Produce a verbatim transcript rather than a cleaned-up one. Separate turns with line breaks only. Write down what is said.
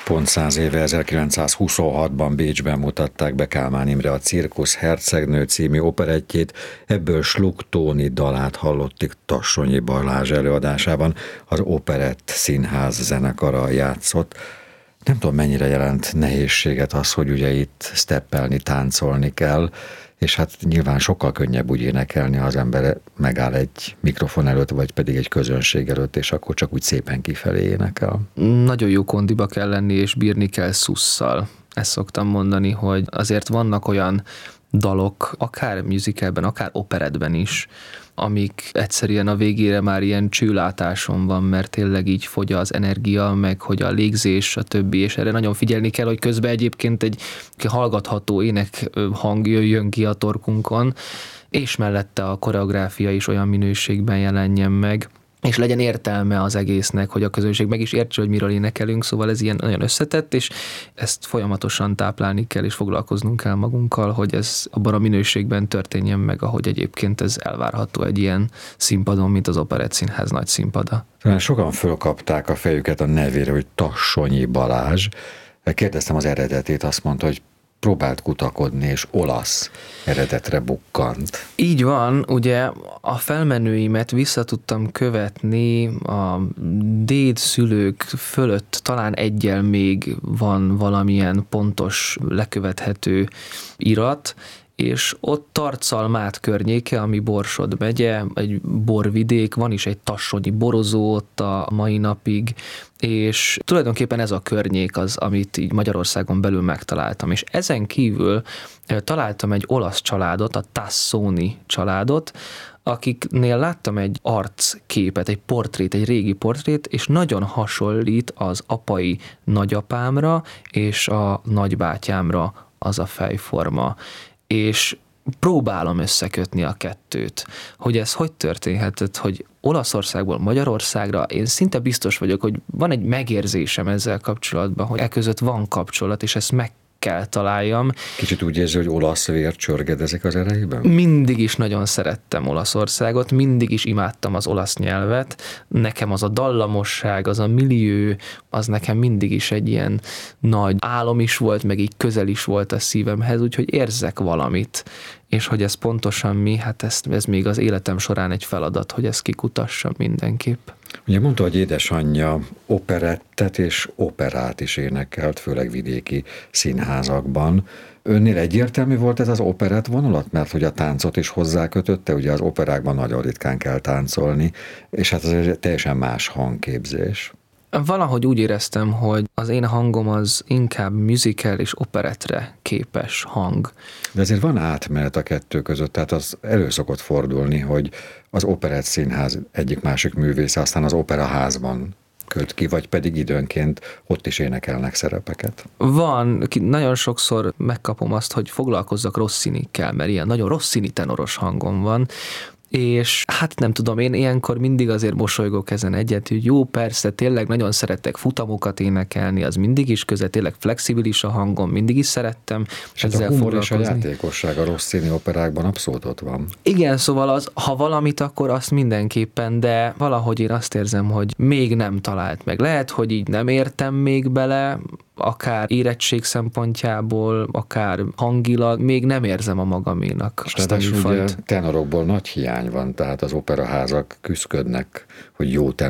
Pont száz éve ezerkilencszázhuszonhatban Bécsben mutatták be Kálmán Imre a Cirkusz hercegnő című operettjét, ebből Slug Tóni dalát hallottuk Tassonyi Balázs előadásában, az Operett Színház zenekara játszott. Nem tudom, mennyire jelent nehézséget az, hogy ugye itt steppelni, táncolni kell, és hát nyilván sokkal könnyebb úgy énekelni, ha az ember megáll egy mikrofon előtt, vagy pedig egy közönség előtt, és akkor csak úgy szépen kifelé énekel.
Nagyon jó kondiba kell lenni, és bírni kell szusszal. Ezt szoktam mondani, hogy azért vannak olyan dalok, akár musicalben, akár operetben is, amik egyszerűen a végére már ilyen csőlátáson van, mert tényleg így fogy az energia, meg hogy a légzés, a többi, és erre nagyon figyelni kell, hogy közben egyébként egy hallgatható ének hang jöjjön ki a torkunkon, és mellette a koreográfia is olyan minőségben jelenjen meg, és legyen értelme az egésznek, hogy a közönség meg is értse, hogy miről énekelünk, szóval ez ilyen nagyon összetett, és ezt folyamatosan táplálni kell, és foglalkoznunk kell magunkkal, hogy ez abban a minőségben történjen meg, ahogy egyébként ez elvárható egy ilyen színpadon, mint az Operett Színház nagy színpada.
Sokan fölkapták a fejüket a nevére, hogy Tassonyi Balázs. Kérdeztem az eredetét, azt mondta, hogy próbált kutakodni, és olasz eredetre bukkant.
Így van, ugye a felmenőimet vissza tudtam követni, a dédszülők fölött talán egyel még van valamilyen pontos, lekövethető irat, és ott Tarcalmát környéke, ami Borsod megye, egy borvidék, van is egy tassonyi borozó ott a mai napig, és tulajdonképpen ez a környék az, amit így Magyarországon belül megtaláltam. És ezen kívül találtam egy olasz családot, a Tassoni családot, akiknél láttam egy arcképet, egy portrét, egy régi portrét, és nagyon hasonlít az apai nagyapámra és a nagybátyámra az a fejforma. És próbálom összekötni a kettőt, hogy ez hogy történhetett, hogy Olaszországból Magyarországra, én szinte biztos vagyok, hogy van egy megérzésem ezzel kapcsolatban, hogy e között van kapcsolat, és ezt meg kell találjam.
Kicsit úgy érzi, hogy olasz vér csörgedezik az erejében?
Mindig is nagyon szerettem Olaszországot, mindig is imádtam az olasz nyelvet. Nekem az a dallamosság, az a millió, az nekem mindig is egy ilyen nagy álom is volt, meg így közel is volt a szívemhez, úgyhogy érzek valamit. És hogy ez pontosan mi, hát ez, ez még az életem során egy feladat, hogy ezt kikutassam mindenképp.
Ugye mondta, hogy édesanyja operettet és operát is énekelt, főleg vidéki színházakban. Önnél egyértelmű volt ez az operett vonulat, mert hogy a táncot is hozzákötötte, ugye az operákban nagyon ritkán kell táncolni, és hát ez egy teljesen más hangképzés.
Valahogy úgy éreztem, hogy az én hangom az inkább musical és operettre képes hang.
De azért van átmenet a kettő között, tehát az elő szokott fordulni, hogy az Operett Színház egyik-másik művésze aztán az operaházban köt ki, vagy pedig időnként ott is énekelnek szerepeket.
Van, nagyon sokszor megkapom azt, hogy foglalkozzak Rossinikkel, mert ilyen nagyon Rossini tenoros hangom van, és hát nem tudom, én ilyenkor mindig azért mosolygok ezen egyet, hogy jó, persze, tényleg nagyon szeretek futamokat énekelni, az mindig is köze, tényleg flexibilis a hangom, mindig is szerettem
és
ezzel
hát a humor
foglalkozni.
és a játékosság a Rossini operákban abszolút ott van.
Igen, szóval az, ha valamit, akkor azt mindenképpen, de valahogy én azt érzem, hogy még nem talált meg. Lehet, hogy így nem értem még bele, akár érettség szempontjából, akár hangilag, még nem érzem a magaménak.
És ráadásul ugye tenorokból nagy hiány van, tehát az operaházak küszködnek, hogy jó tenor